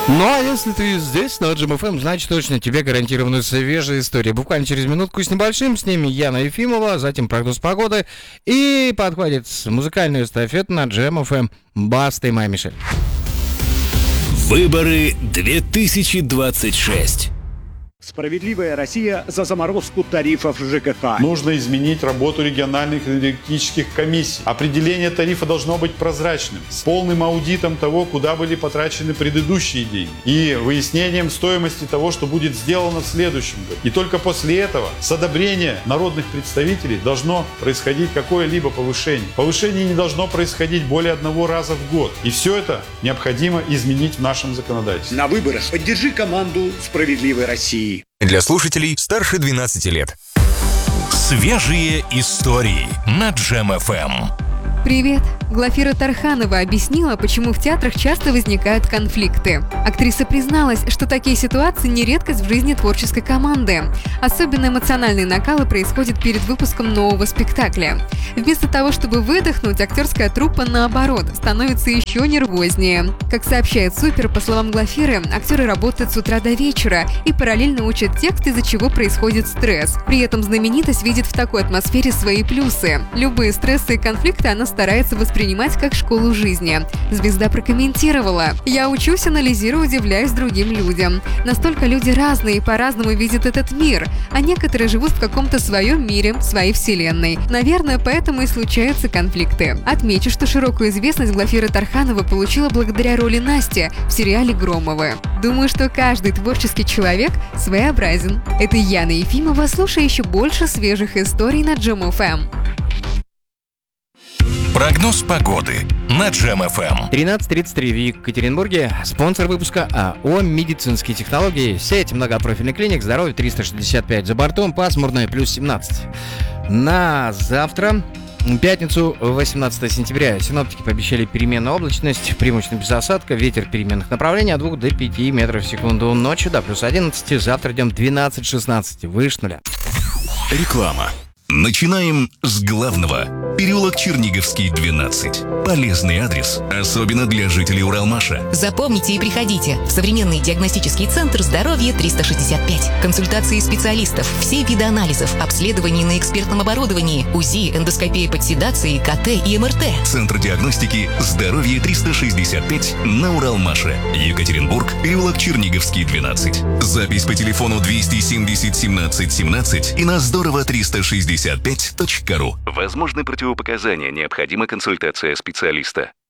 Ну, а если ты здесь, на GMFM, значит точно тебе гарантирована свежая история. Буквально через минутку с небольшим, с ними Яна Ефимова, затем прогноз погоды и подхватит музыкальную эстафету на GMFM Баста и Майя Мишель. Выборы 2026. Справедливая Россия за заморозку тарифов ЖКХ. Нужно изменить работу региональных энергетических комиссий. Определение тарифа должно быть прозрачным, с полным аудитом того, куда были потрачены предыдущие деньги, и выяснением стоимости того, что будет сделано в следующем году. И только после этого, с одобрения народных представителей, должно происходить какое-либо повышение. Повышение не должно происходить более одного раза в год. И все это необходимо изменить в нашем законодательстве. На выборах поддержи команду «Справедливой России». Для слушателей старше 12 лет. Свежие истории на GMFM. Привет! Глафира Тарханова объяснила, почему в театрах часто возникают конфликты. Актриса призналась, что такие ситуации не редкость в жизни творческой команды. Особенно эмоциональные накалы происходят перед выпуском нового спектакля. Вместо того, чтобы выдохнуть, актерская труппа, наоборот, становится еще нервознее. Как сообщает Супер, по словам Глафиры, актеры работают с утра до вечера и параллельно учат текст, из-за чего происходит стресс. При этом знаменитость видит в такой атмосфере свои плюсы. Любые стрессы и конфликты она старается воспринимать как школу жизни. Звезда прокомментировала: «Я учусь, анализирую, удивляюсь другим людям. Настолько люди разные и по-разному видят этот мир, а некоторые живут в каком-то своем мире, своей вселенной. Наверное, поэтому и случаются конфликты». Отмечу, что широкую известность Глафира Тарханова получила благодаря роли Насти в сериале «Громовы». Думаю, что каждый творческий человек своеобразен. Это Яна Ефимова, слушай еще больше свежих историй на GMFM. Прогноз погоды на GMFM. 13:33 в Екатеринбурге. Спонсор выпуска АО «Медицинские технологии». Сеть многопрофильных клиник. Здоровье 365 за бортом. Пасмурно плюс 17. На завтра, пятницу, 18 сентября, синоптики пообещали переменную облачность, преимущественно без осадка, ветер переменных направлений от 2 до 5 метров в секунду. Ночью до плюс 11, завтра днем 12-16, выше нуля. Реклама. Начинаем с главного. Переулок Черниговский, 12. Полезный адрес, особенно для жителей Уралмаша. Запомните и приходите в современный диагностический центр «Здоровье 365». Консультации специалистов, все виды анализов, обследований на экспертном оборудовании, УЗИ, эндоскопия под седацией, КТ и МРТ. Центр диагностики «Здоровье 365» на Уралмаше. Екатеринбург, переулок Черниговский, 12. Запись по телефону 270 17 17 и на здорово365.ру. Возможны противопоказания, необходима консультация специалиста.